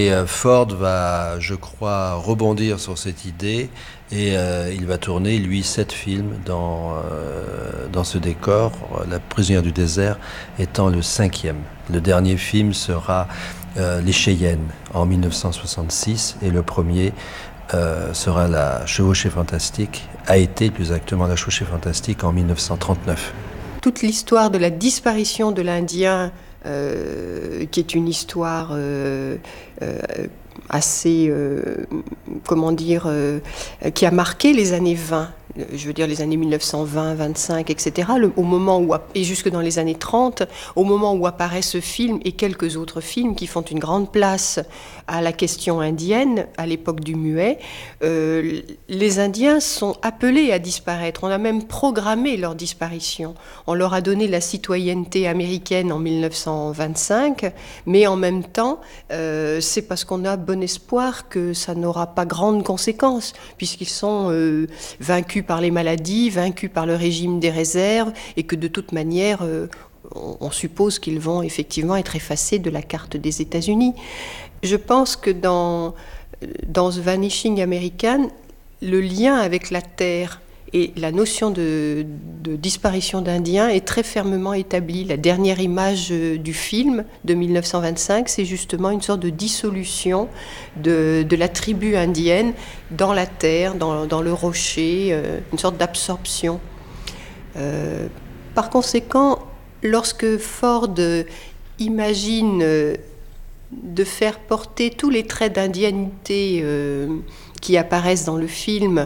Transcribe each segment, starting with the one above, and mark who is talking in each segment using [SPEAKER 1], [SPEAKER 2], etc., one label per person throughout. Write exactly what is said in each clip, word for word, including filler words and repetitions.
[SPEAKER 1] Et euh, Ford va, je crois, rebondir sur cette idée et euh, il va tourner, lui, sept films dans, euh, dans ce décor, La prisonnière du désert étant le cinquième. Le dernier film sera euh, Les Cheyennes en mille neuf cent soixante-six et le premier euh, sera La Chevauchée fantastique, a été plus exactement La Chevauchée fantastique en mille neuf cent trente-neuf.
[SPEAKER 2] Toute l'histoire de la disparition de l'Indien, euh, qui est une histoire euh, euh, assez, euh, comment dire, euh, qui a marqué les années vingt, je veux dire les années mille neuf cent vingt, vingt-cinq, et cetera, le, au moment où, et jusque dans les années trente, au moment où apparaît ce film et quelques autres films qui font une grande place à la question indienne, à l'époque du muet, euh, les Indiens sont appelés à disparaître. On a même programmé leur disparition. On leur a donné la citoyenneté américaine en mille neuf cent vingt-cinq, mais en même temps, euh, c'est parce qu'on a bon espoir que ça n'aura pas grandes conséquences, puisqu'ils sont euh, vaincus par les maladies, vaincus par le régime des réserves, et que de toute manière, euh, on suppose qu'ils vont effectivement être effacés de la carte des États-Unis. Je pense que dans, dans The Vanishing American, le lien avec la Terre et la notion de, de disparition d'Indiens est très fermement établie. La dernière image du film de mille neuf cent vingt-cinq, c'est justement une sorte de dissolution de, de la tribu indienne dans la terre, dans, dans le rocher, euh, une sorte d'absorption. Euh, par conséquent, lorsque Ford imagine de faire porter tous les traits d'indianité euh, qui apparaissent dans le film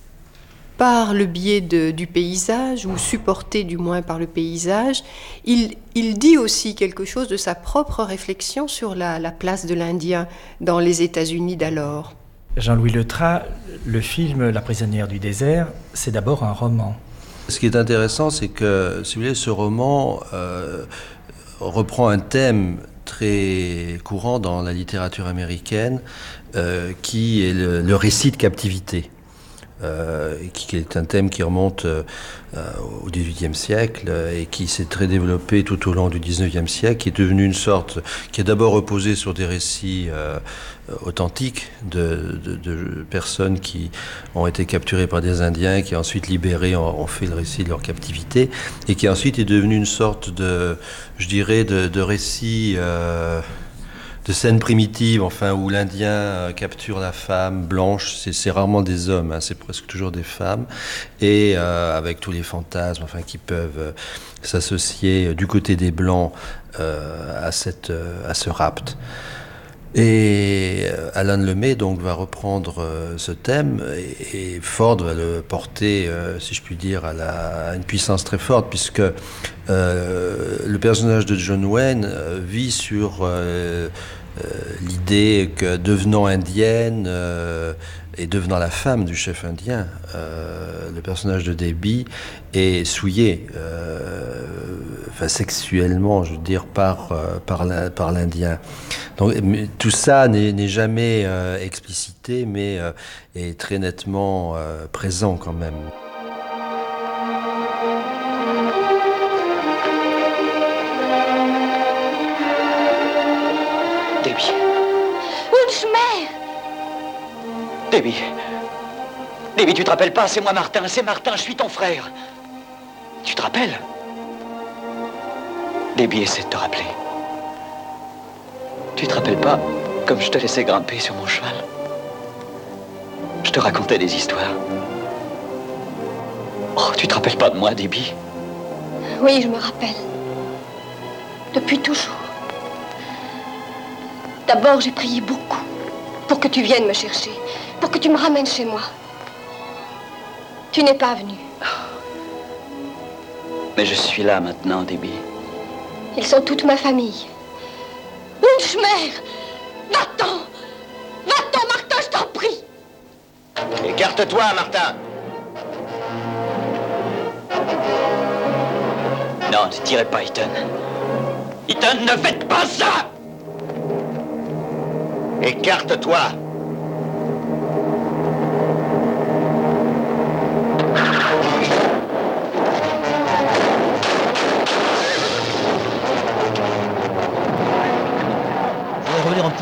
[SPEAKER 2] par le biais de, du paysage, ou supporté du moins par le paysage, il, il dit aussi quelque chose de sa propre réflexion sur la, la place de l'Indien dans les États-Unis d'alors.
[SPEAKER 3] Jean-Louis Letras, le film La prisonnière du désert, c'est d'abord un roman.
[SPEAKER 1] Ce qui est intéressant, c'est que, si vous voulez, ce roman euh, reprend un thème très courant dans la littérature américaine, euh, qui est le, le récit de captivité. Euh, qui est un thème qui remonte euh, au dix-huitième siècle euh, et qui s'est très développé tout au long du dix-neuvième siècle, qui est devenu une sorte, qui est d'abord reposé sur des récits euh, authentiques de, de, de personnes qui ont été capturées par des Indiens, qui ensuite libérés ont, ont fait le récit de leur captivité, et qui ensuite est devenu une sorte de, je dirais, de, de récit euh, de scènes primitives, enfin, où l'Indien euh, capture la femme blanche. C'est, c'est rarement des hommes, hein, c'est presque toujours des femmes, et euh, avec tous les fantasmes, enfin, qui peuvent euh, s'associer euh, du côté des Blancs euh, à, cette, euh, à ce rapt. Et euh, Alan Lemay donc va reprendre euh, ce thème, et, et Ford va le porter, euh, si je puis dire, à, la, à une puissance très forte, puisque euh, le personnage de John Wayne euh, vit sur euh, euh, l'idée que, devenant indienne euh, et devenant la femme du chef indien, euh, le personnage de Debbie est souillé, euh, enfin, sexuellement, je veux dire, par, euh, par, la, par l'Indien. Donc, tout ça n'est, n'est jamais euh, explicité, mais euh, est très nettement euh, présent quand même.
[SPEAKER 4] Debbie. Wunschmer. Debbie. Debbie, tu te rappelles pas, c'est moi Martin, c'est Martin, je suis ton frère. Tu te rappelles? Debbie, essaie de te rappeler. Tu te rappelles pas, comme je te laissais grimper sur mon cheval? Je te racontais des histoires. Oh, tu te rappelles pas de moi, Debbie?
[SPEAKER 5] Oui, je me rappelle. Depuis toujours. D'abord, j'ai prié beaucoup pour que tu viennes me chercher, pour que tu me ramènes chez moi. Tu n'es pas venu.
[SPEAKER 4] Mais je suis là maintenant, Debbie.
[SPEAKER 5] Ils sont toute ma famille. Wunschmer! Va-t'en! Va-t'en, Martin, je t'en prie!
[SPEAKER 4] Écarte-toi, Martin! Non, ne tirez pas, Ethan. Ethan, ne faites pas ça! Écarte-toi!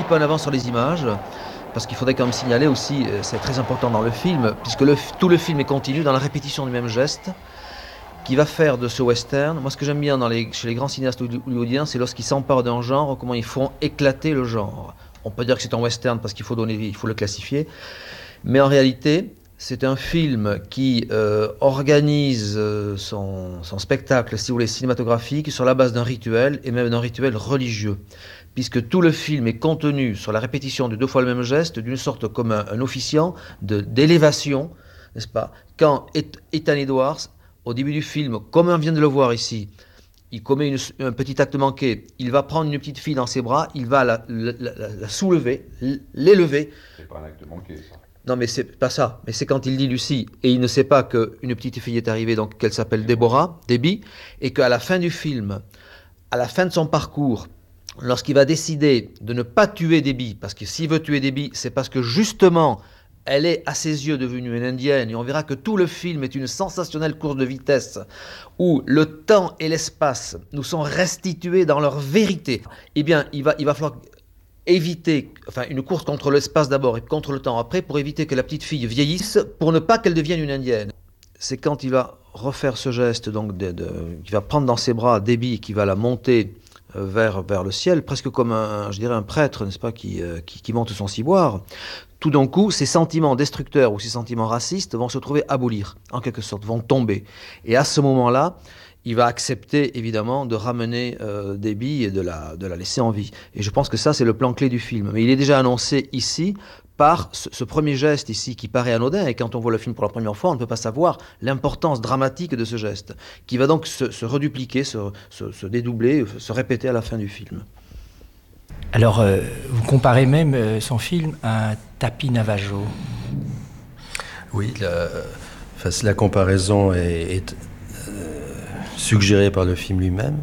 [SPEAKER 6] peu en avance sur les images, parce qu'il faudrait quand même signaler aussi, c'est très important dans le film, puisque le, tout le film est continu dans la répétition du même geste, qui va faire de ce western. Moi, ce que j'aime bien dans les, chez les grands cinéastes hollywoodiens, c'est lorsqu'ils s'emparent d'un genre, comment ils font éclater le genre. On peut dire que c'est un western parce qu'il faut donner, il faut le classifier, mais en réalité, c'est un film qui euh, organise euh, son, son spectacle, si vous voulez, cinématographique, sur la base d'un rituel, et même d'un rituel religieux, puisque tout le film est contenu sur la répétition de deux fois le même geste, d'une sorte comme un, un officiant de, d'élévation, n'est-ce pas? Quand Ethan Edwards, au début du film, comme on vient de le voir ici, il commet une, un petit acte manqué, il va prendre une petite fille dans ses bras, il va la, la, la, la soulever, l'élever.
[SPEAKER 7] C'est pas un acte manqué, ça.
[SPEAKER 6] Non, mais c'est pas ça. Mais c'est quand il dit Lucie, et il ne sait pas qu'une petite fille est arrivée, donc qu'elle s'appelle Déborah, Debbie, et qu'à la fin du film, à la fin de son parcours, lorsqu'il va décider de ne pas tuer Debbie, parce que s'il veut tuer Debbie, c'est parce que justement, elle est à ses yeux devenue une indienne, et on verra que tout le film est une sensationnelle course de vitesse, où le temps et l'espace nous sont restitués dans leur vérité. Eh bien, il va, il va falloir éviter, enfin une course contre l'espace d'abord et contre le temps après, pour éviter que la petite fille vieillisse, pour ne pas qu'elle devienne une indienne. C'est quand il va refaire ce geste, donc de, de, il va prendre dans ses bras Debbie, qui va la monter vers, vers le ciel, presque comme un, je dirais un prêtre, n'est-ce pas, qui, euh, qui, qui monte son ciboire. Tout d'un coup, ces sentiments destructeurs ou ces sentiments racistes vont se trouver abolir, en quelque sorte, vont tomber. Et à ce moment-là, il va accepter, évidemment, de ramener euh, Debbie et de la, de la laisser en vie. Et je pense que ça, c'est le plan clé du film. Mais il est déjà annoncé ici par ce, ce premier geste ici, qui paraît anodin. Et quand on voit le film pour la première fois, on ne peut pas savoir l'importance dramatique de ce geste, qui va donc se, se redupliquer, se, se, se dédoubler, se répéter à la fin du film.
[SPEAKER 3] Alors, euh, vous comparez même euh, son film à un tapis Navajo.
[SPEAKER 1] Oui, la, enfin, la comparaison est... est suggéré par le film lui-même.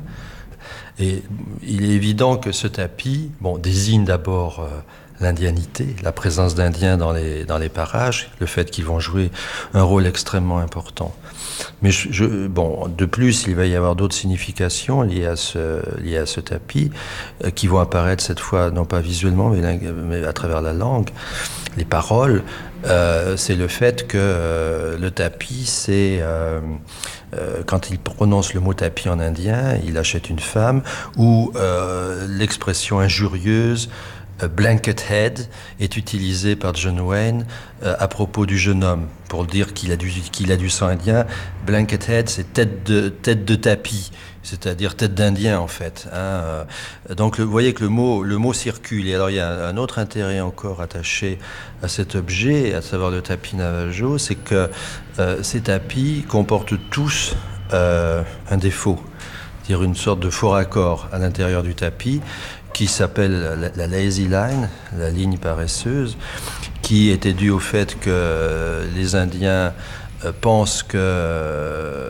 [SPEAKER 1] Et il est évident que ce tapis, bon, désigne d'abord euh, l'indianité, la présence d'Indiens dans les, dans les parages, le fait qu'ils vont jouer un rôle extrêmement important. Mais je, je, bon, de plus, il va y avoir d'autres significations liées à ce, liées à ce tapis, euh, qui vont apparaître cette fois, non pas visuellement, mais, mais à travers la langue, les paroles. Euh, c'est le fait que euh, le tapis, c'est... Euh, Euh, quand il prononce le mot tapis en indien, il achète une femme, ou euh, l'expression injurieuse euh, blanket head est utilisée par John Wayne euh, à propos du jeune homme, pour dire qu'il a du, qu'il a du sang indien. Blanket head, c'est tête de, tête de tapis, c'est-à-dire tête d'Indien en fait. Hein. Donc le, vous voyez que le mot, le mot circule. Et alors il y a un autre intérêt encore attaché à cet objet, à savoir le tapis Navajo, c'est que euh, ces tapis comportent tous euh, un défaut, c'est-à-dire une sorte de faux raccord à l'intérieur du tapis qui s'appelle la, la lazy line, la ligne paresseuse, qui était due au fait que les Indiens pense que euh,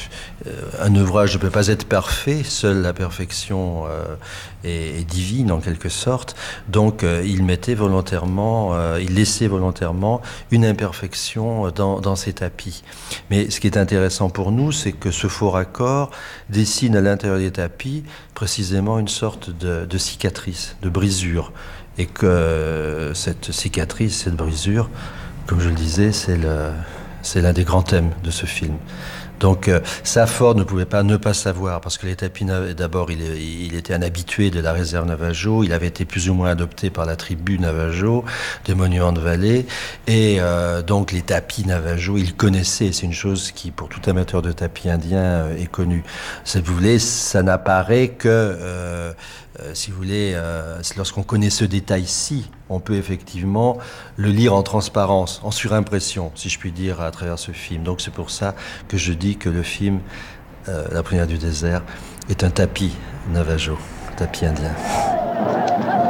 [SPEAKER 1] un ouvrage ne peut pas être parfait, seule la perfection euh, est, est divine en quelque sorte, donc euh, il mettait volontairement, euh, il laissait volontairement une imperfection dans, dans ses tapis. Mais ce qui est intéressant pour nous, c'est que ce faux raccord dessine à l'intérieur des tapis précisément une sorte de, de cicatrice, de brisure, et que cette cicatrice, cette brisure, comme je le disais, c'est le C'est l'un des grands thèmes de ce film. Donc euh, Safford ne pouvait pas ne pas savoir, parce que les tapis, d'abord, il, il était un habitué de la réserve Navajo, il avait été plus ou moins adopté par la tribu Navajo des Monuments de Vallée, et euh, donc les tapis Navajo, il connaissait, c'est une chose qui, pour tout amateur de tapis indien, est connue. Si vous voulez, ça n'apparaît que... Euh, Euh, si vous voulez, euh, lorsqu'on connaît ce détail-ci, on peut effectivement le lire en transparence, en surimpression, si je puis dire, à travers ce film. Donc c'est pour ça que je dis que le film, euh, La prisonnière du désert, est un tapis Navajo, tapis indien.